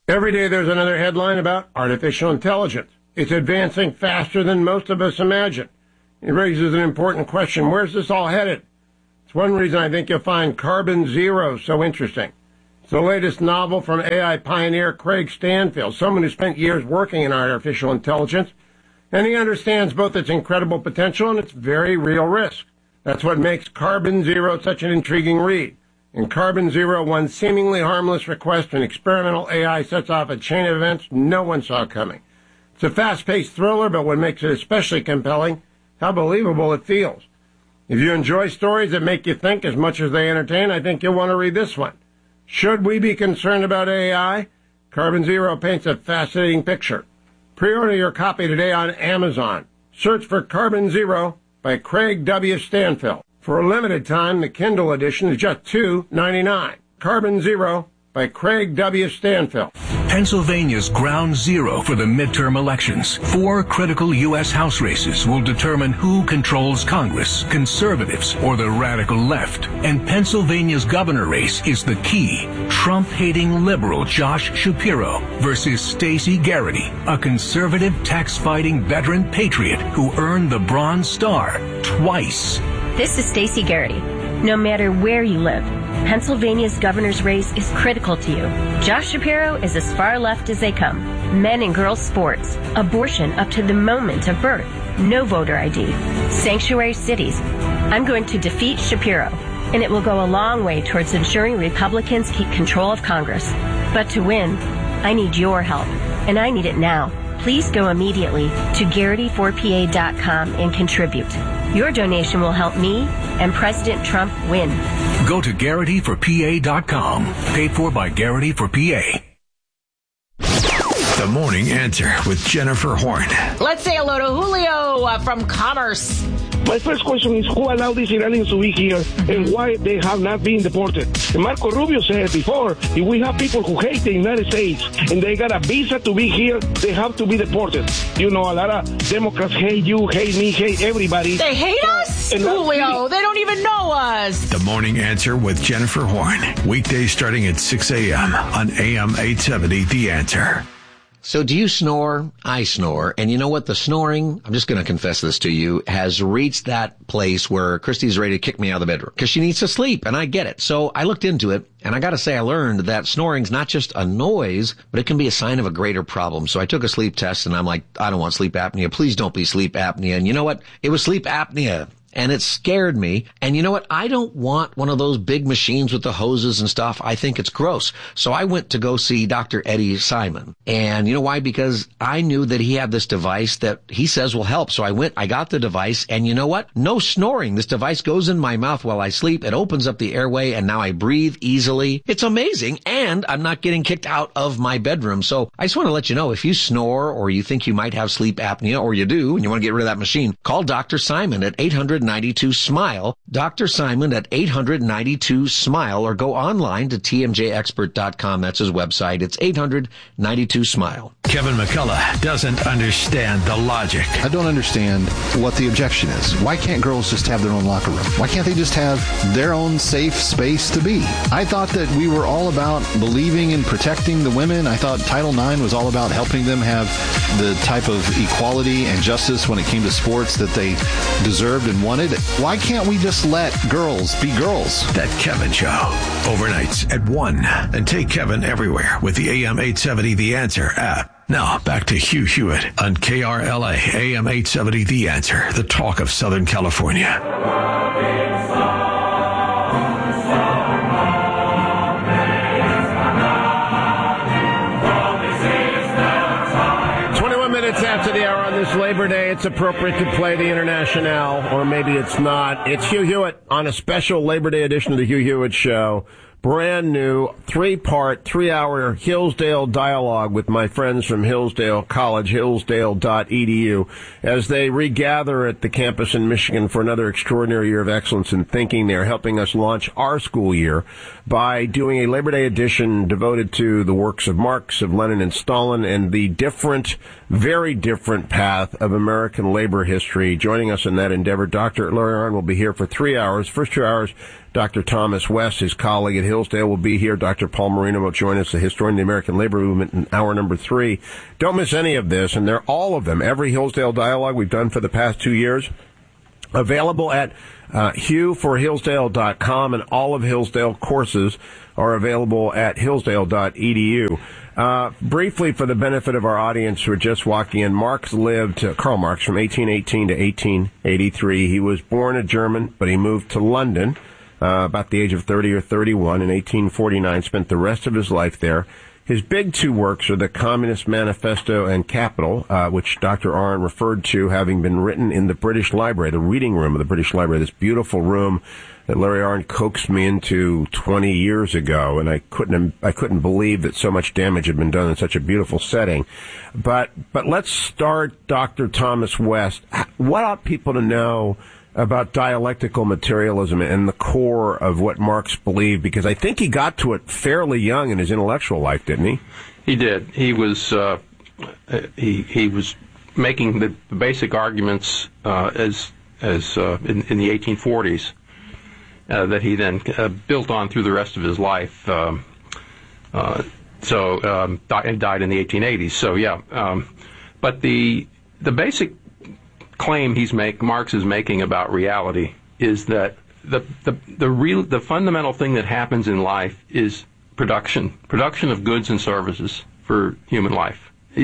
Every day there's another headline about artificial intelligence. It's advancing faster than most of us imagine. It raises an important question. Where's this all headed? It's one reason I think you'll find Carbon Zero so interesting. It's the latest novel from AI pioneer Craig Stanfield, someone who spent years working in artificial intelligence, and he understands both its incredible potential and its very real risk. That's what makes Carbon Zero such an intriguing read. In Carbon Zero, one seemingly harmless request from experimental AI sets off a chain of events no one saw coming. It's a fast-paced thriller, but what makes it especially compelling, how believable it feels. If you enjoy stories that make you think as much as they entertain, I think you'll want to read this one. Should we be concerned about AI? Carbon Zero paints a fascinating picture. Pre-order your copy today on Amazon. Search for Carbon Zero by Craig W. Stanfield. For a limited time, the Kindle edition is just $2.99. Carbon Zero by Craig W. Stanfield. Pennsylvania's ground zero for the midterm elections. 4 critical U.S. House races will determine who controls Congress, conservatives or the radical left. And Pennsylvania's governor race is the key. Trump-hating liberal Josh Shapiro versus Stacey Garrity, a conservative tax-fighting veteran patriot who earned the Bronze Star twice. This is Stacey Garrity. No matter where you live, Pennsylvania's governor's race is critical to you. Josh Shapiro is as far left as they come. Men and girls sports, abortion up to the moment of birth, no voter ID, sanctuary cities. I'm going to defeat Shapiro, and it will go a long way towards ensuring Republicans keep control of Congress. But to win, I need your help, and I need it now. Please go immediately to Garrity4PA.com and contribute. Your donation will help me and President Trump win. Go to Garrity4PA.com. Paid for by Garrity for PA. The Morning Answer with Jennifer Horn. Let's say hello to Julio from Commerce. My first question is who allowed these Iranians to be here and why they have not been deported. And Marco Rubio said before, if we have people who hate the United States and they got a visa to be here, they have to be deported. You know, a lot of Democrats hate you, hate me, hate everybody. They hate us? Julio, they don't even know us. The Morning Answer with Jennifer Horn. Weekdays starting at 6 a.m. on AM 870 The Answer. So do you snore? I snore. And you know what? The snoring, I'm just going to confess this to you, has reached that place where Christy's ready to kick me out of the bedroom because she needs to sleep, and I get it. So I looked into it, and I got to say I learned that snoring's not just a noise, but it can be a sign of a greater problem. So I took a sleep test, and I'm like, I don't want sleep apnea. Please don't be sleep apnea. And you know what? It was sleep apnea. And it scared me. And you know what? I don't want one of those big machines with the hoses and stuff. I think it's gross. So I went to go see Dr. Eddie Simon. And you know why? Because I knew that he had this device that he says will help. So I got the device, and you know what? No snoring. This device goes in my mouth while I sleep. It opens up the airway, and now I breathe easily. It's amazing. And I'm not getting kicked out of my bedroom. So I just want to let you know, if you snore or you think you might have sleep apnea, or you do, and you want to get rid of that machine, call Dr. Simon at 892-SMILE, Dr. Simon at 892-SMILE, or go online to tmjexpert.com. That's his website. It's 892-SMILE. Kevin McCullough doesn't understand the logic. I don't understand what the objection is. Why can't girls just have their own locker room? Why can't they just have their own safe space to be? I thought that we were all about believing in protecting the women. I thought Title IX was all about helping them have the type of equality and justice when it came to sports that they deserved and wanted. Why can't we just let girls be girls? That Kevin Show. Overnights at 1. And take Kevin everywhere with the AM 870 The Answer app. Now, back to Hugh Hewitt on KRLA AM 870 The Answer, the talk of Southern California. 21 minutes after the hour on this Labor Day, it's appropriate to play the Internationale, or maybe it's not. It's Hugh Hewitt on a special Labor Day edition of the Hugh Hewitt Show. Brand new 3-part, 3-hour Hillsdale dialogue with my friends from Hillsdale College, hillsdale.edu, as they regather at the campus in Michigan for another extraordinary year of excellence in thinking. They're helping us launch our school year by doing a Labor Day edition devoted to the works of Marx, of Lenin and Stalin, and the different, very different path of American labor history. Joining us in that endeavor, Dr. Larry Arnn will be here for 3 hours. First 2 hours Dr. Thomas West, his colleague at Hillsdale, will be here. Dr. Paul Marino will join us, the historian of the American labor movement, in hour number 3. Don't miss any of this, and they're all of them. Every Hillsdale dialogue we've done for the past 2 years, available at hughforhillsdale.com, and all of Hillsdale courses are available at hillsdale.edu. Briefly, for the benefit of our audience who are just walking in, Karl Marx, from 1818 to 1883. He was born a German, but he moved to London about the age of 30 or 31 in 1849, spent the rest of his life there. His big 2 works are the Communist Manifesto and Capital, which Dr. Arnn referred to having been written in the British Library, the reading room of the British Library, this beautiful room that Larry Arnn coaxed me into 20 years ago, and I couldn't believe that so much damage had been done in such a beautiful setting. But let's start, Dr. Thomas West. What ought people to know about dialectical materialism and the core of what Marx believed? Because I think he got to it fairly young in his intellectual life, didn't he? He did. He was he was making the basic arguments as in the 1840s that he then built on through the rest of his life. Died in the 1880s. So yeah, but the basic claim Marx is making about reality is that the fundamental thing that happens in life is production of goods and services for human life. He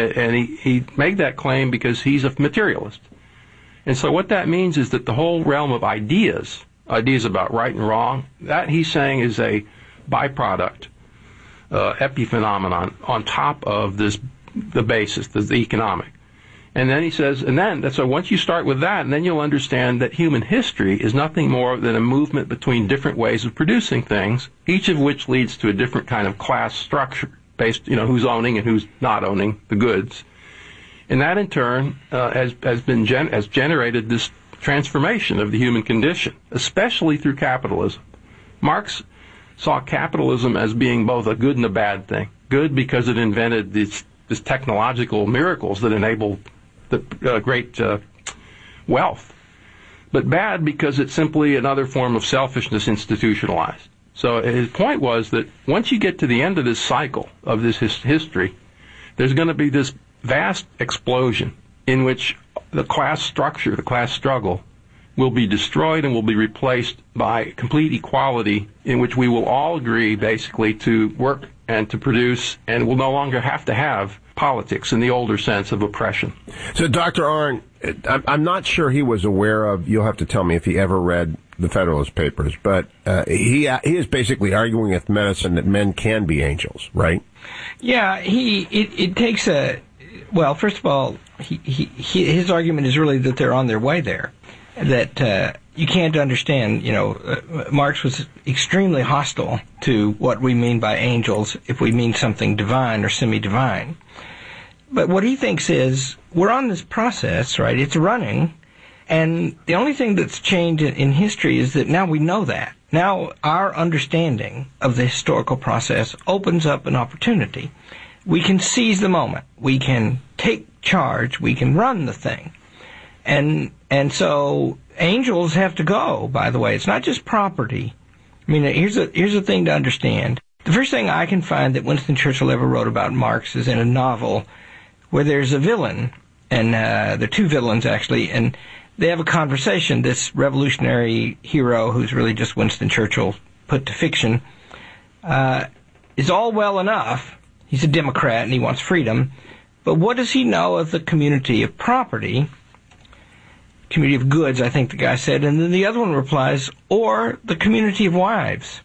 made that claim because he's a materialist, and so what that means is that the whole realm of ideas about right and wrong, that he's saying is a byproduct, epiphenomenon on top of the basis, the economic. And then he says, so once you start with that, and then you'll understand that human history is nothing more than a movement between different ways of producing things, each of which leads to a different kind of class structure based, who's owning and who's not owning the goods. And that in turn has generated this transformation of the human condition, especially through capitalism. Marx saw capitalism as being both a good and a bad thing. Good because it invented this technological miracles that enabled the great wealth, but bad because it's simply another form of selfishness institutionalized. So his point was that once you get to the end of this cycle of this history, there's going to be this vast explosion in which the class structure, the class struggle, will be destroyed and will be replaced by complete equality, in which we will all agree basically to work and to produce, and will no longer have to have politics in the older sense of oppression. So, Dr. Arnn, I'm not sure he was aware of, you'll have to tell me if he ever read the Federalist Papers, but he is basically arguing with medicine that men can be angels, right? Yeah, it takes first of all, his argument is really that they're on their way there, that you can't understand, Marx was extremely hostile to what we mean by angels if we mean something divine or semi-divine. But what he thinks is, we're on this process, right? It's running, and the only thing that's changed in history is that now we know that. Now our understanding of the historical process opens up an opportunity. We can seize the moment. We can take charge. We can run the thing. And so angels have to go, by the way. It's not just property. I mean, here's a thing to understand. The first thing I can find that Winston Churchill ever wrote about Marx is in a novel where there's a villain, and there are 2 villains, actually, and they have a conversation. This revolutionary hero, who's really just Winston Churchill put to fiction, is all well enough. He's a Democrat, and he wants freedom. But what does he know of the community of property? Community of goods, I think the guy said. And then the other one replies, or the community of wives.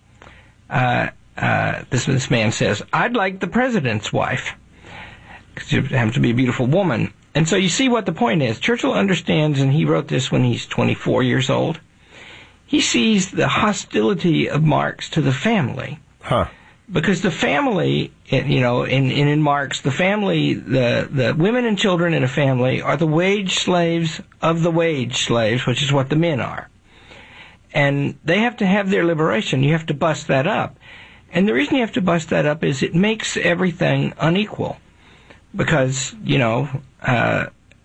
This man says, I'd like the president's wife, because she happens to be a beautiful woman. And so you see what the point is. Churchill understands, and he wrote this when he's 24 years old. He sees the hostility of Marx to the family. Huh. Because the family, in Marx, the family, the women and children in a family are the wage slaves of the wage slaves, which is what the men are. And they have to have their liberation. You have to bust that up. And the reason you have to bust that up is it makes everything unequal. Because,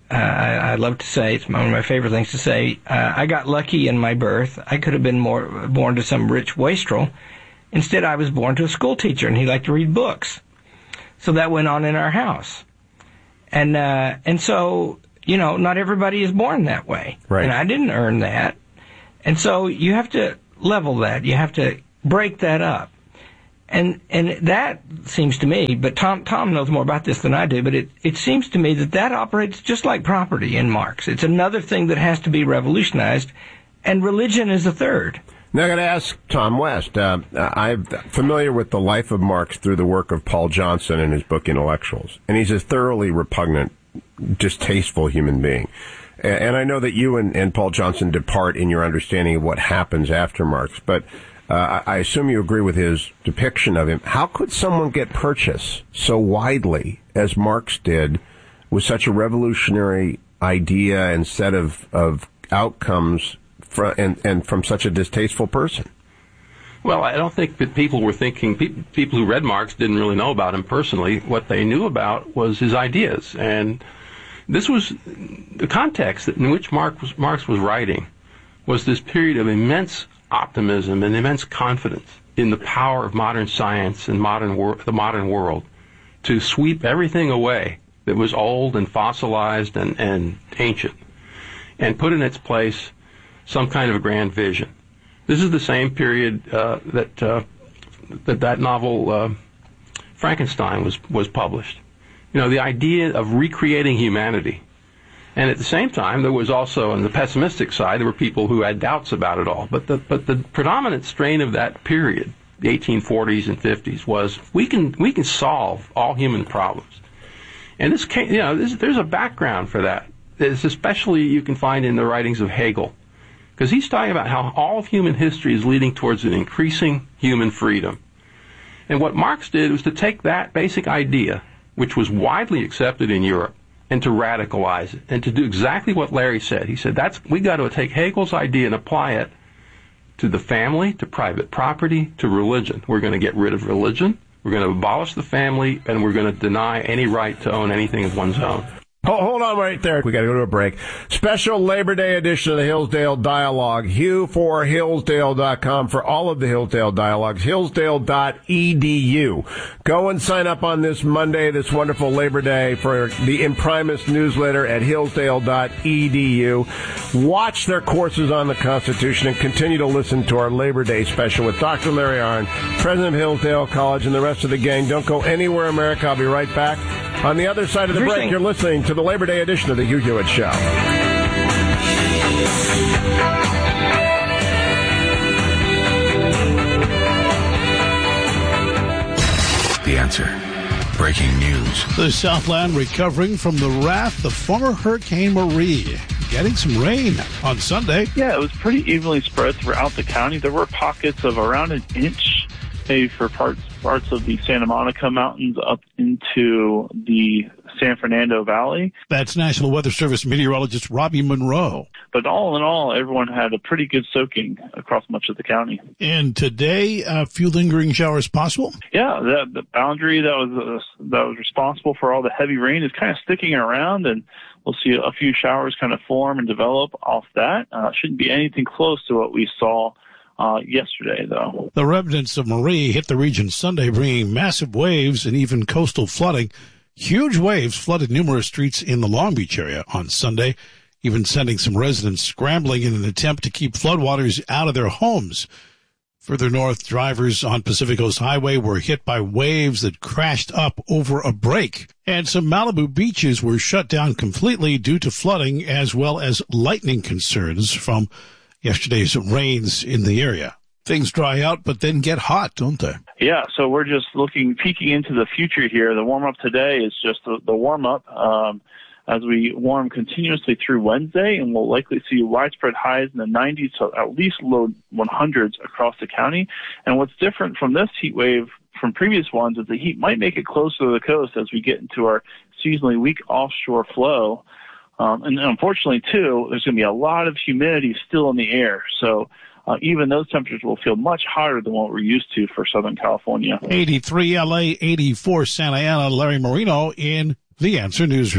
I love to say, it's one of my favorite things to say, I got lucky in my birth. I could have been born to some rich wastrel. Instead, I was born to a school teacher, and he liked to read books. So that went on in our house. And so, not everybody is born that way. Right. And I didn't earn that. And so you have to level that. You have to break that up. And that seems to me, but Tom knows more about this than I do, but it seems to me that operates just like property in Marx. It's another thing that has to be revolutionized, and religion is a third. Now I got to ask Tom West. I'm familiar with the life of Marx through the work of Paul Johnson in his book Intellectuals, and he's a thoroughly repugnant, distasteful human being. And I know that you and Paul Johnson depart in your understanding of what happens after Marx, but I assume you agree with his depiction of him. How could someone get purchase so widely as Marx did with such a revolutionary idea and set of outcomes and from such a distasteful person? Well, I don't think that people were thinking, people who read Marx didn't really know about him personally. What they knew about was his ideas. And this was the context in which Marx was writing, was this period of immense optimism and immense confidence in the power of modern science and the modern world to sweep everything away that was old and fossilized and ancient, and put in its place some kind of a grand vision. This is the same period that novel Frankenstein was published. The idea of recreating humanity. And at the same time, there was also, on the pessimistic side, there were people who had doubts about it all. But the predominant strain of that period, the 1840s and 50s, was we can solve all human problems. And there's a background for that. It's especially you can find in the writings of Hegel, because he's talking about how all of human history is leading towards an increasing human freedom. And what Marx did was to take that basic idea, which was widely accepted in Europe, and to radicalize it, and to do exactly what Larry said. He said, we got to take Hegel's idea and apply it to the family, to private property, to religion. We're going to get rid of religion, we're going to abolish the family, and we're going to deny any right to own anything of one's own. Hold on right there. We got to go to a break. Special Labor Day edition of the Hillsdale Dialogue. Hugh4Hillsdale.com for all of the Hillsdale Dialogues. Hillsdale.edu. Go and sign up on this Monday, this wonderful Labor Day, for the Imprimis newsletter at Hillsdale.edu. Watch their courses on the Constitution and continue to listen to our Labor Day special with Dr. Larry Arnn, president of Hillsdale College, and the rest of the gang. Don't go anywhere, America. I'll be right back. On the other side of the break, you're listening to the Labor Day edition of the Hugh Hewitt Show. The Answer. Breaking news. The Southland recovering from the wrath of former Hurricane Marie. Getting some rain on Sunday. Yeah, it was pretty evenly spread throughout the county. There were pockets of around an inch, maybe for parts of the Santa Monica Mountains up into the San Fernando Valley. That's National Weather Service meteorologist Robbie Monroe. But all in all, everyone had a pretty good soaking across much of the county. And today, a few lingering showers possible? Yeah, the boundary that was responsible for all the heavy rain is kind of sticking around, and we'll see a few showers kind of form and develop off that. Shouldn't be anything close to what we saw yesterday, though. The remnants of Marie hit the region Sunday, bringing massive waves and even coastal flooding. Huge waves flooded numerous streets in the Long Beach area on Sunday, even sending some residents scrambling in an attempt to keep floodwaters out of their homes. Further north, drivers on Pacific Coast Highway were hit by waves that crashed up over a break. And some Malibu beaches were shut down completely due to flooding as well as lightning concerns from yesterday's rains in the area. Things dry out, but then get hot, don't they? Yeah, so we're just peeking into the future here. The warm-up today is just the warm-up as we warm continuously through Wednesday, and we'll likely see widespread highs in the 90s to at least low 100s across the county. And what's different from this heat wave from previous ones is the heat might make it closer to the coast as we get into our seasonally weak offshore flow. And unfortunately, too, there's going to be a lot of humidity still in the air. So even those temperatures will feel much hotter than what we're used to for Southern California. 83 LA, 84 Santa Ana. Larry Marino in The Answer Newsroom.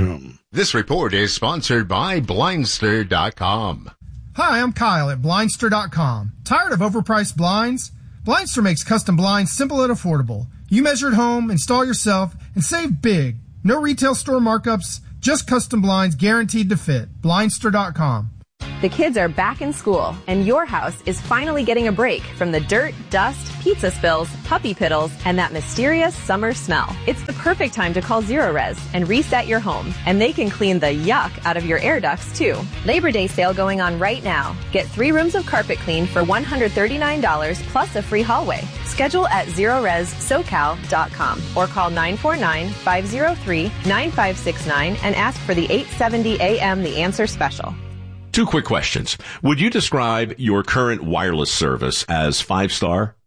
This report is sponsored by Blindster.com. Hi, I'm Kyle at Blindster.com. Tired of overpriced blinds? Blindster makes custom blinds simple and affordable. You measure at home, install yourself, and save big. No retail store markups, just custom blinds guaranteed to fit. Blindster.com. The kids are back in school, and your house is finally getting a break from the dirt, dust, pizza spills, puppy piddles, and that mysterious summer smell. It's the perfect time to call Zerorez and reset your home, and they can clean the yuck out of your air ducts, too. Labor Day sale going on right now. Get 3 rooms of carpet clean for $139 plus a free hallway. Schedule at ZerorezSoCal.com or call 949-503-9569 and ask for the 870 AM The Answer Special. 2 quick questions. Would you describe your current wireless service as 5-star?